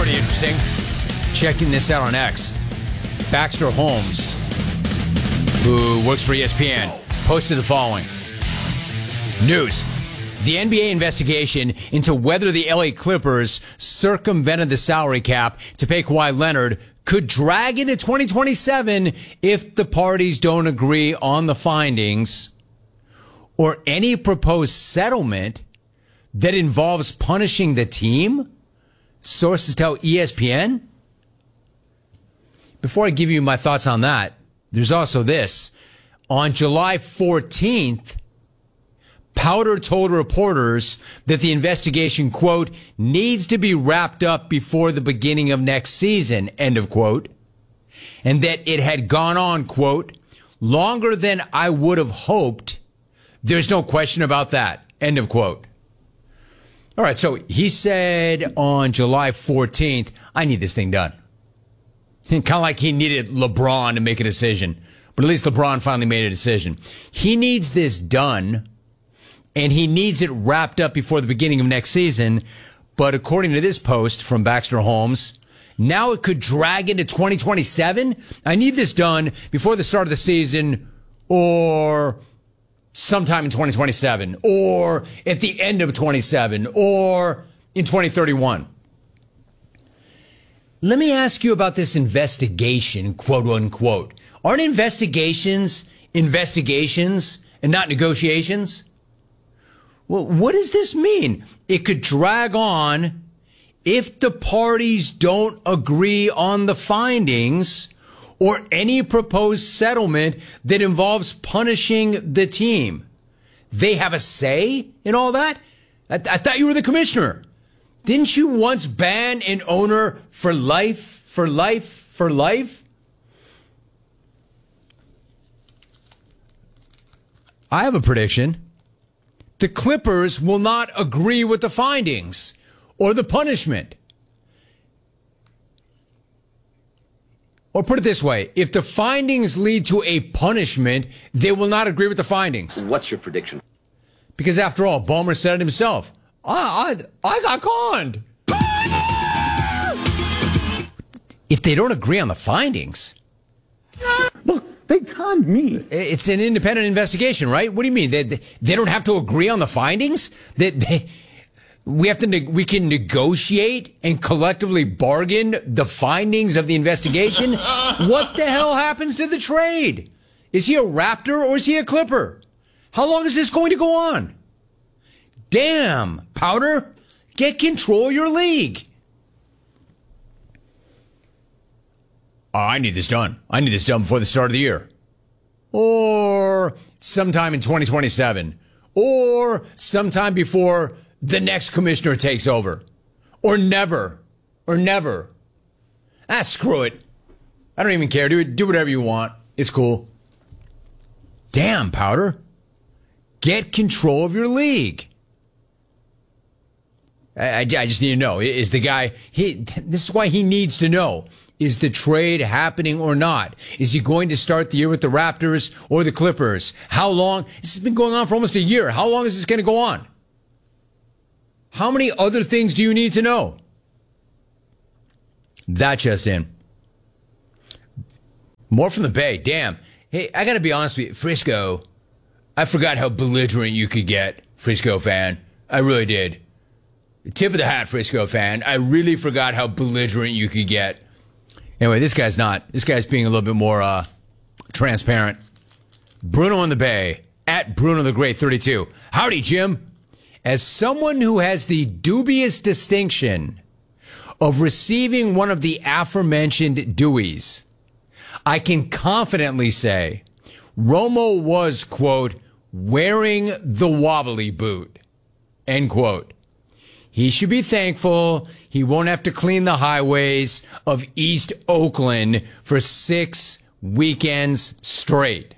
pretty interesting. Checking this out on X. Baxter Holmes, who works for ESPN, posted the following. News. The NBA investigation into whether the LA Clippers circumvented the salary cap to pay Kawhi Leonard could drag into 2027 if the parties don't agree on the findings or any proposed settlement that involves punishing the team, sources tell ESPN. Before I give you my thoughts on that, there's also this. On July 14th, Powder told reporters that the investigation, quote, needs to be wrapped up before the beginning of next season, end of quote, and that it had gone on, quote, longer than I would have hoped. There's no question about that, end of quote. All right, so he said on July 14th, I need this thing done. Kind of like he needed LeBron to make a decision, but at least LeBron finally made a decision. He needs this done. And he needs it wrapped up before the beginning of next season. But according to this post from Baxter Holmes, now it could drag into 2027. I need this done before the start of the season or sometime in 2027 or at the end of 27 or in 2031. Let me ask you about this investigation, quote unquote. Aren't investigations and not negotiations? Well, what does this mean? It could drag on if the parties don't agree on the findings or any proposed settlement that involves punishing the team. They have a say in all that? I thought you were the commissioner. Didn't you once ban an owner for life, for life, for life? I have a prediction. The Clippers will not agree with the findings or the punishment. Or put it this way, if the findings lead to a punishment, they will not agree with the findings. What's your prediction? Because after all, Ballmer said it himself. I got conned. If they don't agree on the findings. Look. They conned me. It's an independent investigation, right? What do you mean? They don't have to agree on the findings? We can negotiate and collectively bargain the findings of the investigation? What the hell happens to the trade? Is he a Raptor or is he a Clipper? How long is this going to go on? Damn, Powder, get control of your league. I need this done. I need this done before the start of the year. Or sometime in 2027. Or sometime before the next commissioner takes over. Or never. Or never. Screw it. I don't even care. Do whatever you want. It's cool. Damn, Powder. Get control of your league. I just need to know. Is the guy... This is why he needs to know. Is the trade happening or not? Is he going to start the year with the Raptors or the Clippers? How long? This has been going on for almost a year. How long is this going to go on? How many other things do you need to know? That just in. More from the Bay. Damn. Hey, I got to be honest with you. Frisco, I forgot how belligerent you could get, Frisco fan. I really did. Tip of the hat, Frisco fan. I really forgot how belligerent you could get. Anyway, this guy's not. This guy's being a little bit more transparent. Bruno in the Bay, at Bruno the Great 32. Howdy, Jim. As someone who has the dubious distinction of receiving one of the aforementioned Deweys, I can confidently say Romo was, quote, wearing the wobbly boot, end quote. He should be thankful he won't have to clean the highways of East Oakland for 6 weekends straight.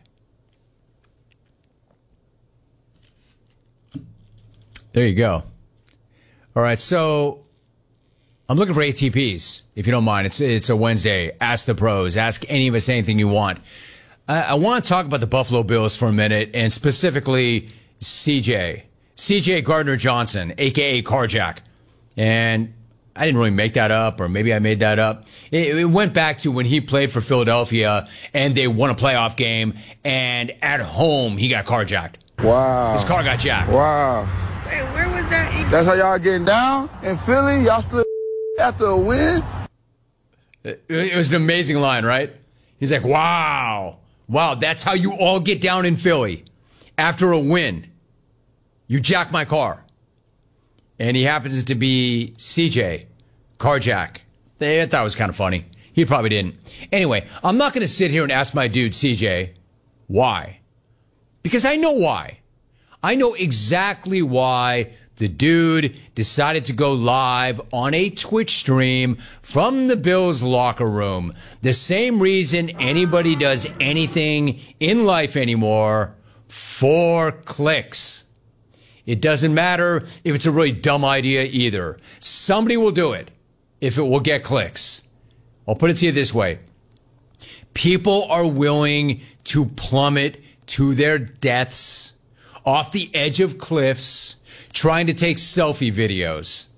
There you go. All right, so I'm looking for ATPs, if you don't mind. It's a Wednesday. Ask the pros. Ask any of us anything you want. I want to talk about the Buffalo Bills for a minute, and specifically CJ Gardner Johnson, a.k.a. Carjack. And I didn't really make that up, or maybe I made that up. It went back to when he played for Philadelphia and they won a playoff game, and at home he got carjacked. Wow. His car got jacked. Wow. Wait, where was that? That's how y'all getting down in Philly? Y'all still after a win? It was an amazing line, right? He's like, wow, that's how you all get down in Philly after a win. You jack my car. And he happens to be CJ, carjack. I thought it was kind of funny. He probably didn't. Anyway, I'm not going to sit here and ask my dude, CJ, why? Because I know why. I know exactly why the dude decided to go live on a Twitch stream from the Bills locker room. The same reason anybody does anything in life anymore, 4 clicks. It doesn't matter if it's a really dumb idea either. Somebody will do it if it will get clicks. I'll put it to you this way. People are willing to plummet to their deaths off the edge of cliffs trying to take selfie videos.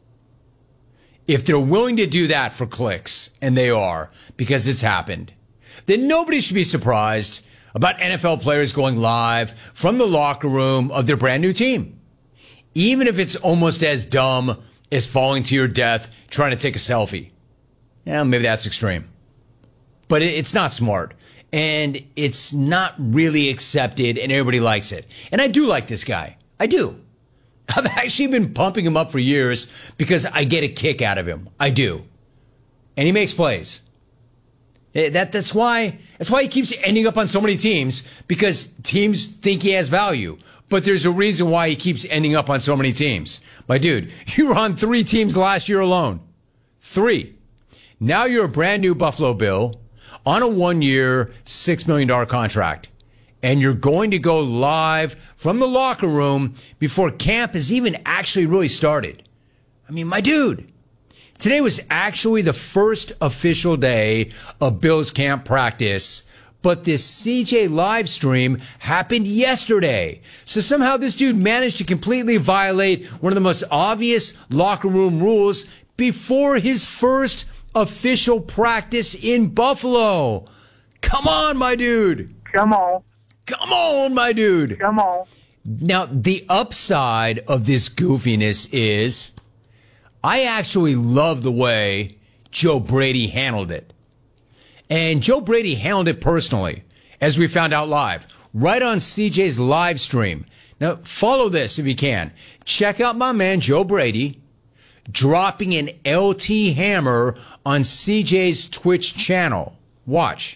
If they're willing to do that for clicks, and they are, because it's happened, then nobody should be surprised about NFL players going live from the locker room of their brand new team. Even if it's almost as dumb as falling to your death trying to take a selfie. Yeah, maybe that's extreme. But it's not smart. And it's not really accepted, and everybody likes it. And I do like this guy. I do. I've actually been pumping him up for years because I get a kick out of him. I do. And he makes plays. That's why he keeps ending up on so many teams, because teams think he has value. But there's a reason why he keeps ending up on so many teams. My dude, you were on 3 teams last year alone. 3. Now you're a brand new Buffalo Bill on a 1-year, $6 million contract. And you're going to go live from the locker room before camp has even actually really started. I mean, my dude, today was actually the first official day of Bills camp practice, but this CJ live stream happened yesterday. So somehow this dude managed to completely violate one of the most obvious locker room rules before his first official practice in Buffalo. Come on, my dude. Come on. Come on, my dude. Come on. Now, the upside of this goofiness is I actually love the way Joe Brady handled it. And Joe Brady handled it personally, as we found out live, right on CJ's live stream. Now, follow this if you can. Check out my man Joe Brady dropping an LT hammer on CJ's Twitch channel. Watch.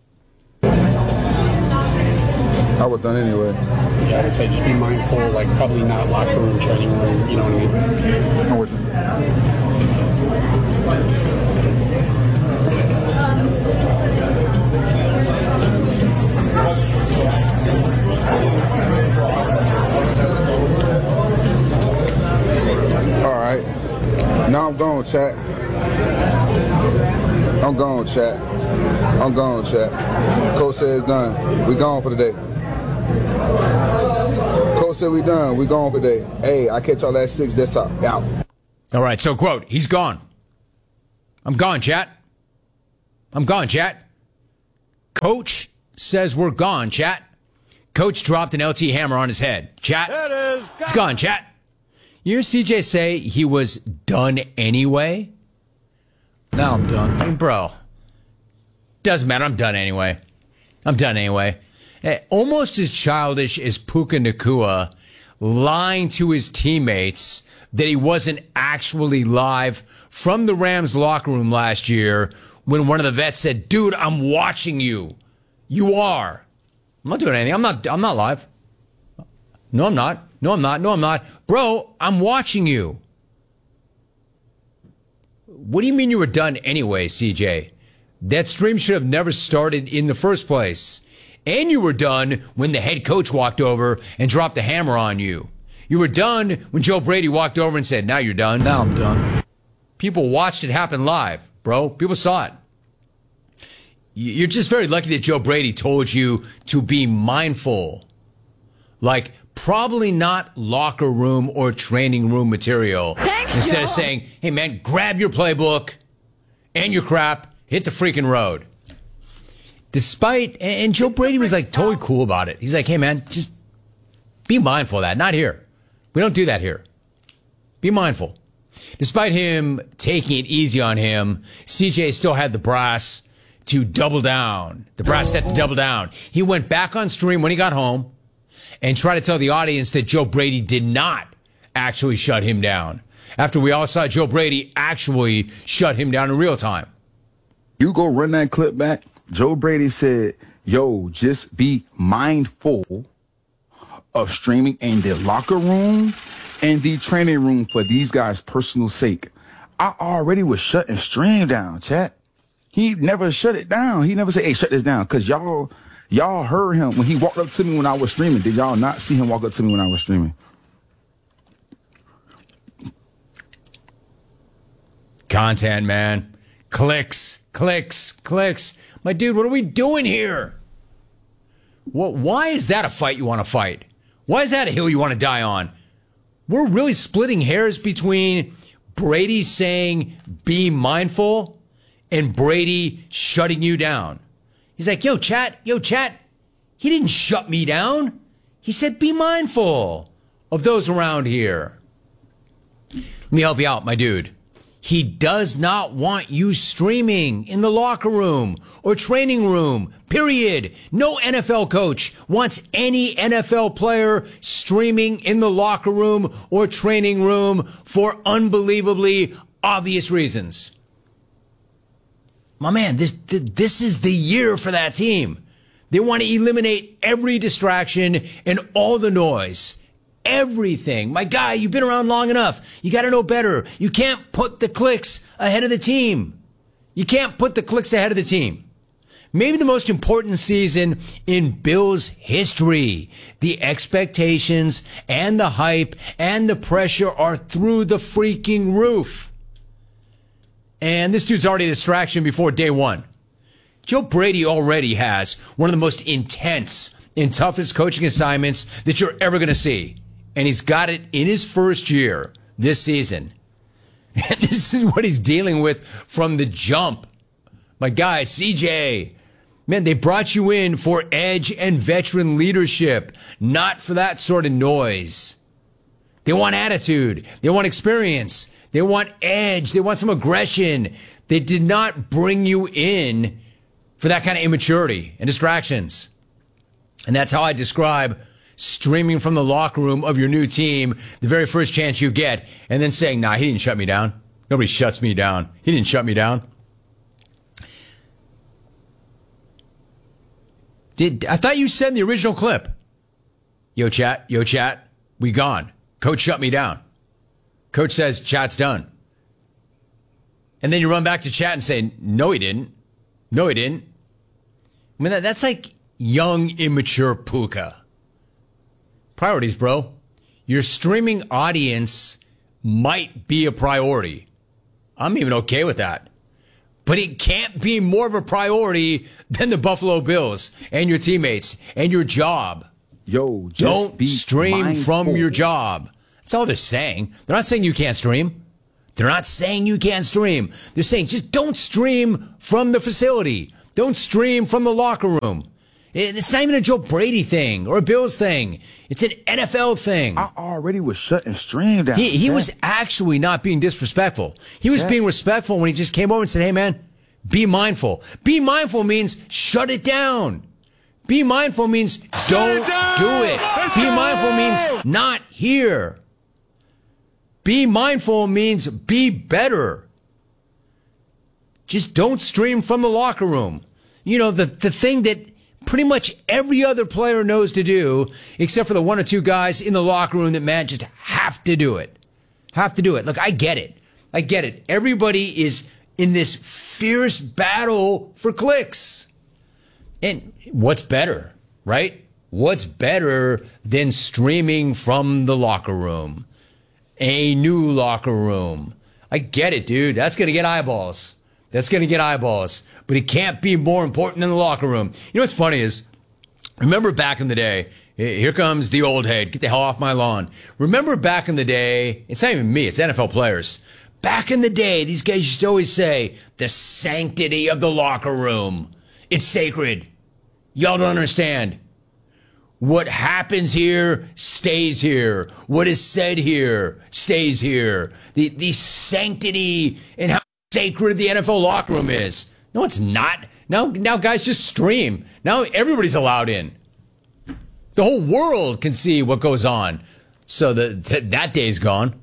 I would done anyway. Yeah, I'd say just be mindful, like probably not locker room, training room, you know what I mean? I'm with you. All right. Now I'm gone, chat. I'm gone, chat. I'm gone, chat. Coach said it's done. We gone for the day. Coach said we done. We gone for the day. Hey, I catch y'all at 6 desktop. Out. All right, so quote, he's gone. I'm gone, chat. I'm gone, chat. Coach says we're gone, chat. Coach dropped an LT hammer on his head. Chat. It's gone, chat. You hear CJ say he was done anyway? Now I'm done. I mean, bro, doesn't matter. I'm done anyway. I'm done anyway. Almost as childish as Puka Nacua lying to his teammates that he wasn't actually live from the Rams locker room last year when one of the vets said, dude, I'm watching you. You are. I'm not doing anything. I'm not live. No, I'm not. No, I'm not. No, I'm not. Bro, I'm watching you. What do you mean you were done anyway, CJ? That stream should have never started in the first place. And you were done when the head coach walked over and dropped the hammer on you. You were done when Joe Brady walked over and said, now you're done. Now I'm done. People watched it happen live, bro. People saw it. You're just very lucky that Joe Brady told you to be mindful Like, probably not locker room or training room material. Thanks, Instead Joe. of saying, hey, man, grab your playbook and your crap, hit the freaking road. And Joe Brady was like totally cool about it. He's like, hey, man, just be mindful of that. Not here. We don't do that here. Be mindful. Despite him taking it easy on him, CJ still had the brass to double down. The brass set to double down. He went back on stream when he got home and tried to tell the audience that Joe Brady did not actually shut him down. After we all saw Joe Brady actually shut him down in real time. You go run that clip back. Joe Brady said, yo, just be mindful of streaming in the locker room and the training room for these guys' personal sake. I already was shutting stream down, chat. He never shut it down. He never said, hey, shut this down. Because y'all heard him when he walked up to me when I was streaming. Did y'all not see him walk up to me when I was streaming? Content, man. Clicks, clicks, clicks. My dude, what are we doing here? Why is that a fight you want to fight? Why is that a hill you want to die on? We're really splitting hairs between Brady saying, be mindful, and Brady shutting you down. He's like, yo, chat. He didn't shut me down. He said, be mindful of those around here. Let me help you out, my dude. He does not want you streaming in the locker room or training room, period. No NFL coach wants any NFL player streaming in the locker room or training room for unbelievably obvious reasons. My man, this is the year for that team. They want to eliminate every distraction and all the noise. Everything. My guy, you've been around long enough. You got to know better. You can't put the clicks ahead of the team. You can't put the clicks ahead of the team. Maybe the most important season in Bills history. The expectations and the hype and the pressure are through the freaking roof. And this dude's already a distraction before day one. Joe Brady already has one of the most intense and toughest coaching assignments that you're ever going to see. And he's got it in his first year this season. And this is what he's dealing with from the jump. My guy, CJ, man, they brought you in for edge and veteran leadership, not for that sort of noise. They want attitude. They want experience. They want edge. They want some aggression. They did not bring you in for that kind of immaturity and distractions. And that's how I describe streaming from the locker room of your new team the very first chance you get, and then saying, nah, he didn't shut me down. Nobody shuts me down. He didn't shut me down. I thought you said in the original clip, yo, chat, we gone. Coach shut me down. Coach says, chat's done. And then you run back to chat and say, no, he didn't. No, he didn't. I mean, that's like young, immature puka. Priorities, bro. Your streaming audience might be a priority. I'm even okay with that. But it can't be more of a priority than the Buffalo Bills and your teammates and your job. Yo, don't stream from your job. That's all they're saying. They're not saying you can't stream. They're not saying you can't stream. They're saying just don't stream from the facility. Don't stream from the locker room. It's not even a Joe Brady thing or a Bills thing. It's an NFL thing. I already was shutting stream down. He was actually not being disrespectful. He was being respectful when he just came over and said, hey, man, be mindful. Be mindful means shut it down. Be mindful means don't do it. Be mindful means not here. Be mindful means be better. Just don't stream from the locker room. You know, the thing that pretty much every other player knows to do, except for the one or two guys in the locker room that, man, just have to do it. Have to do it. Look, I get it. I get it. Everybody is in this fierce battle for clicks. And what's better, right? What's better than streaming from the locker room? A new locker room. I get it, dude. That's going to get eyeballs. That's going to get eyeballs. But it can't be more important than the locker room. You know what's funny is, remember back in the day, Here comes the old head. Get the hell off my lawn. Remember back in the day, it's not even me, it's NFL players. Back in the day, these guys used to always say, the sanctity of the locker room. It's sacred. Y'all don't understand. What happens here stays here. What is said here stays here. The sanctity and how sacred the NFL locker room is. No, it's not. Now guys just stream. Now everybody's allowed in. The whole world can see what goes on. So that day's gone.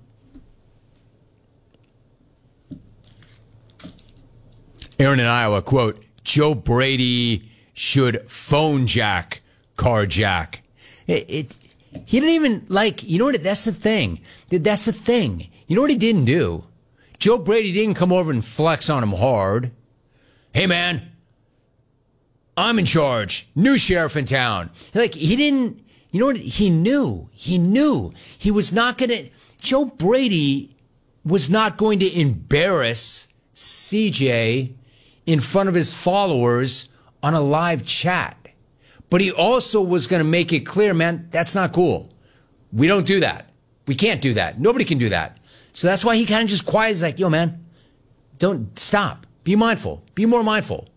Aaron in Iowa, quote, Joe Brady should phone jack, carjack. He didn't even, you know what, that's the thing. That's the thing. You know what he didn't do? Joe Brady didn't come over and flex on him hard. Hey, man, I'm in charge. New sheriff in town. He didn't, you know what, he knew. He was not going to, Joe Brady was not going to embarrass CJ in front of his followers on a live chat. But he also was going to make it clear, man, that's not cool. We don't do that. We can't do that. Nobody can do that. So that's why he kind of just quiet. He's like, yo, man, don't stop. Be mindful. Be more mindful.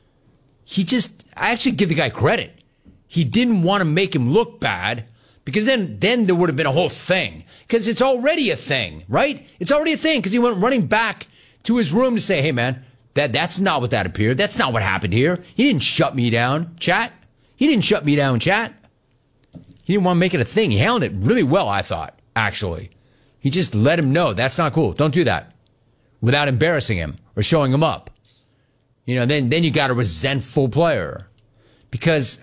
I actually give the guy credit. He didn't want to make him look bad because then there would have been a whole thing. Because it's already a thing, right? It's already a thing because he went running back to his room to say, hey, man, that's not what that appeared. That's not what happened here. He didn't shut me down, chat. He didn't shut me down, chat. He didn't want to make it a thing. He handled it really well, I thought, actually. He just let him know that's not cool. Don't do that without embarrassing him or showing him up. You know, then you got a resentful player because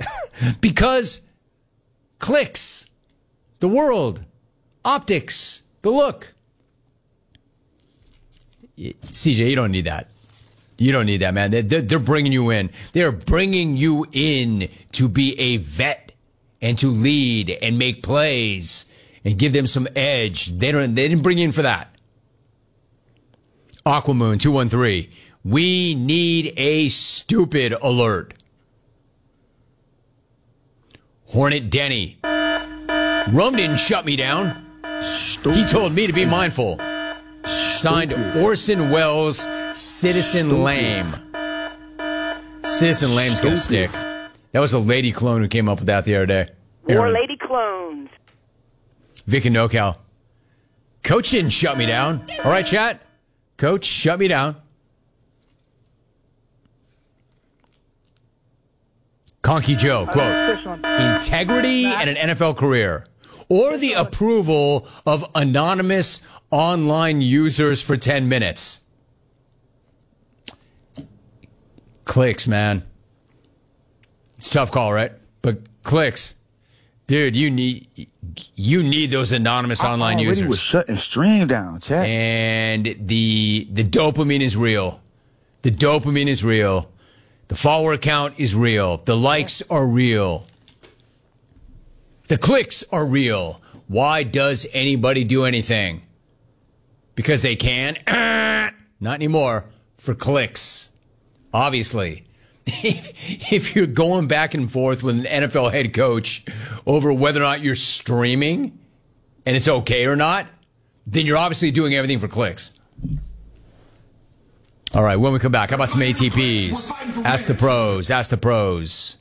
clicks, the world, optics, the look. CJ, you don't need that. You don't need that, man. They're bringing you in. They're bringing you in to be a vet and to lead and make plays and give them some edge. They didn't bring you in for that. Aquamoon 213. We need a stupid alert. Hornet Denny. Rum didn't shut me down. Stupid. He told me to be mindful. Signed Orson Welles, Citizen Lame. Citizen Lame's gonna stick. That was a lady clone who came up with that the other day. More lady clones. Vic and NoCal. Coach didn't shut me down. All right, chat. Coach, shut me down. Conky Joe, quote, integrity and an NFL career, or the approval of anonymous online users for 10 minutes. Clicks, man. It's a tough call, right? But clicks. Dude, you need those anonymous online users. He was shutting stream down, chat. And the dopamine is real. The dopamine is real. The follower count is real. The likes are real. The clicks are real. Why does anybody do anything? Because they can? Not anymore. For clicks. Obviously. If you're going back and forth with an NFL head coach over whether or not you're streaming and it's okay or not, then you're obviously doing everything for clicks. All right, when we come back, how about some ATPs? Ask the pros. Ask the pros.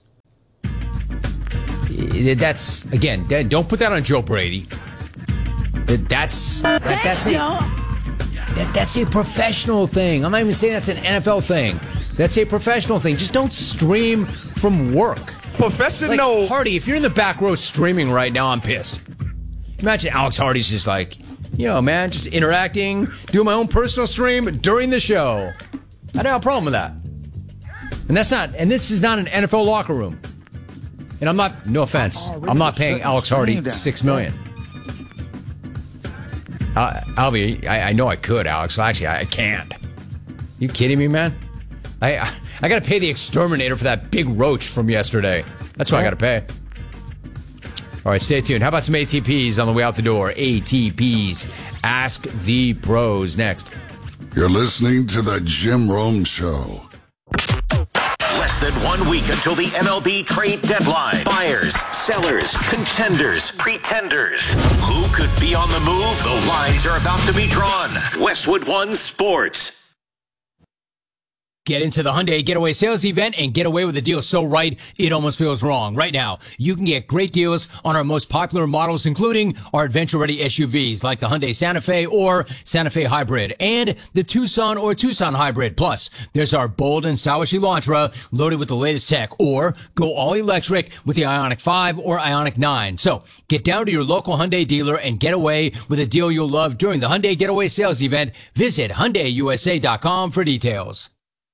That's, again, don't put that on Joe Brady. That's a professional thing. I'm not even saying that's an NFL thing. That's a professional thing. Just don't stream from work. Professional. Like, Hardy, if you're in the back row streaming right now, I'm pissed. Imagine Alex Hardy's just like, yo, man, just interacting, doing my own personal stream during the show. I don't have a problem with that. And this is not an NFL locker room. And I'm not, no offense, I'm not paying Alex Hardy $6 million. Albie, I know I could, Alex. Well, actually, I can't. You kidding me, man? I got to pay the exterminator for that big roach from yesterday. That's what I got to pay. All right, stay tuned. How about some ATPs on the way out the door? ATPs. Ask the pros next. You're listening to the Jim Rome Show. Less Less than 1 week until the MLB trade deadline. Buyers, sellers, contenders, pretenders. Who could be on the move? The lines are about to be drawn. Westwood One Sports. Get into the Hyundai Getaway Sales Event and get away with a deal so right, it almost feels wrong. Right now, you can get great deals on our most popular models, including our adventure-ready SUVs like the Hyundai Santa Fe or Santa Fe Hybrid and the Tucson or Tucson Hybrid. Plus, there's our bold and stylish Elantra loaded with the latest tech, or go all electric with the Ioniq 5 or Ioniq 9. So, get down to your local Hyundai dealer and get away with a deal you'll love during the Hyundai Getaway Sales Event. Visit HyundaiUSA.com for details.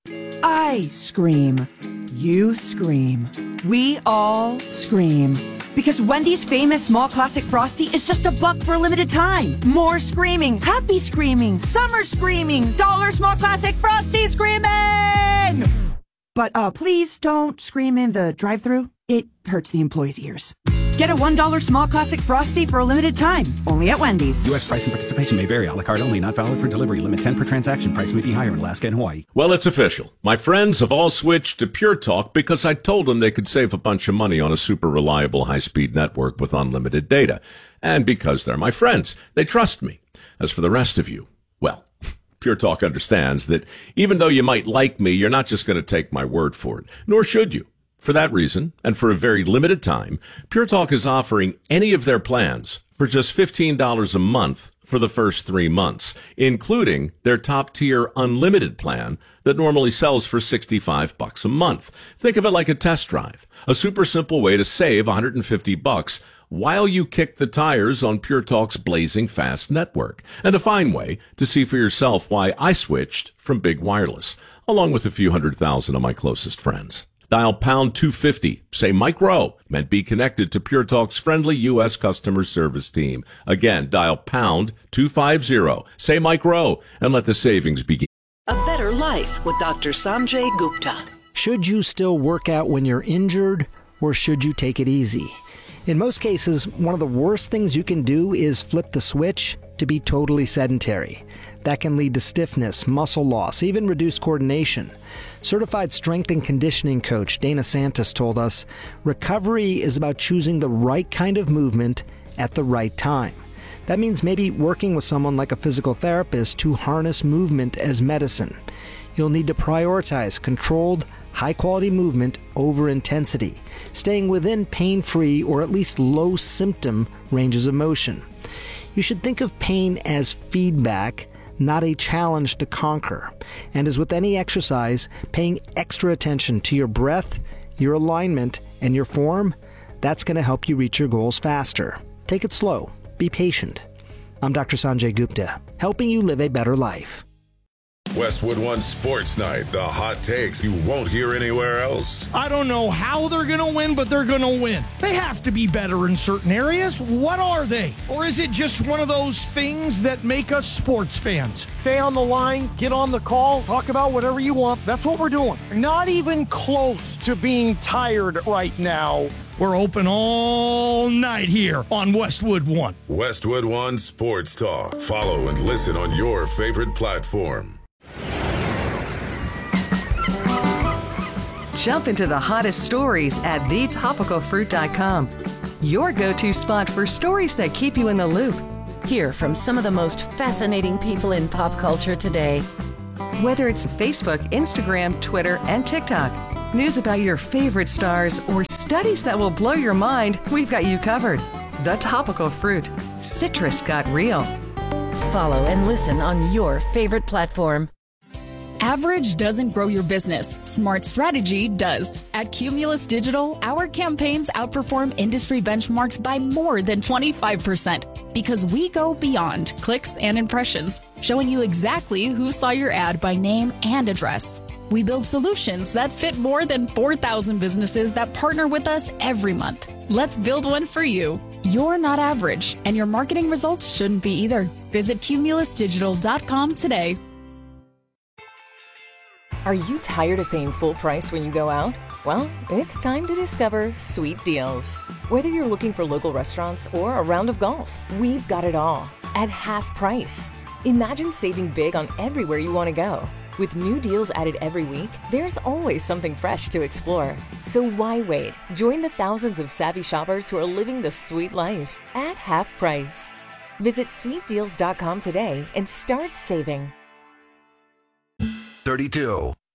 I scream. You scream. We all scream. Because Wendy's famous small classic Frosty is just $1 for a limited time. More screaming. Happy screaming. Summer screaming. Dollar small classic Frosty screaming! But please don't scream in the drive-thru. It hurts the employees' ears. Get a $1 small classic Frosty for a limited time. Only at Wendy's. U.S. price and participation may vary. A la carte only. Not valid for delivery. Limit 10 per transaction. Price may be higher in Alaska and Hawaii. Well, it's official. My friends have all switched to Pure Talk because I told them they could save a bunch of money on a super reliable high-speed network with unlimited data. And because they're my friends, they trust me. As for the rest of you, well, Pure Talk understands that even though you might like me, you're not just going to take my word for it. Nor should you. For that reason, and for a very limited time, Pure Talk is offering any of their plans for just $15 a month for the first 3 months, including their top-tier unlimited plan that normally sells for $65 a month. Think of it like a test drive, a super simple way to save $150 while you kick the tires on Pure Talk's blazing fast network, and a fine way to see for yourself why I switched from big wireless, along with a few 100,000 of my closest friends. Dial pound 250, say Mike Rowe, and be connected to Pure Talk's friendly U.S. customer service team. Again, dial pound 250, say Mike Rowe, and let the savings begin. A Better Life with Dr. Sanjay Gupta. Should you still work out when you're injured, or should you take it easy? In most cases, one of the worst things you can do is flip the switch to be totally sedentary. That can lead to stiffness, muscle loss, even reduced coordination. Certified strength and conditioning coach Dana Santos told us, recovery is about choosing the right kind of movement at the right time. That means maybe working with someone like a physical therapist to harness movement as medicine. You'll need to prioritize controlled, high-quality movement over intensity, staying within pain-free or at least low-symptom ranges of motion. You should think of pain as feedback, not a challenge to conquer. And as with any exercise, paying extra attention to your breath, your alignment, and your form, that's going to help you reach your goals faster. Take it slow. Be patient. I'm Dr. Sanjay Gupta, helping you live a better life. Westwood One Sports Night, the hot takes you won't hear anywhere else. I don't know how they're going to win, but they're going to win. They have to be better in certain areas. What are they? Or is it just one of those things that make us sports fans? Stay on the line, get on the call, talk about whatever you want. That's what we're doing. Not even close to being tired right now. We're open all night here on Westwood One. Westwood One Sports Talk. Follow and listen on your favorite platform. Jump into the hottest stories at thetopicalfruit.com. Your go-to spot for stories that keep you in the loop. Hear from some of the most fascinating people in pop culture today. Whether it's Facebook, Instagram, Twitter, and TikTok, news about your favorite stars, or studies that will blow your mind, we've got you covered. The Topical Fruit. Citrus got real. Follow and listen on your favorite platform. Average doesn't grow your business. Smart strategy does. At Cumulus Digital, our campaigns outperform industry benchmarks by more than 25% because we go beyond clicks and impressions, showing you exactly who saw your ad by name and address. We build solutions that fit more than 4,000 businesses that partner with us every month. Let's build one for you. You're not average, and your marketing results shouldn't be either. Visit cumulusdigital.com today. Are you tired of paying full price when you go out? Well, it's time to discover Sweet Deals. Whether you're looking for local restaurants or a round of golf, we've got it all at half price. Imagine saving big on everywhere you want to go. With new deals added every week, there's always something fresh to explore. So why wait? Join the thousands of savvy shoppers who are living the sweet life at half price. Visit sweetdeals.com today and start saving. 32.